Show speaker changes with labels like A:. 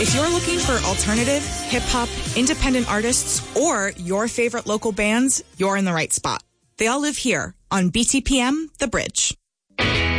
A: If you're looking for alternative, hip-hop, independent artists, or your favorite local bands, you're in the right spot. They all live here on BTPM The Bridge.